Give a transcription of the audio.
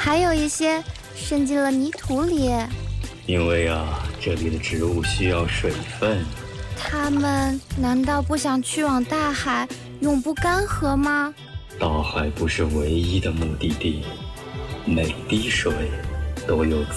还有一些渗进了泥土里。 因为啊，这里的植物需要水分。 它们难道不想去往大海，永不干涸吗？ 大海不是唯一的目的地，每滴水都有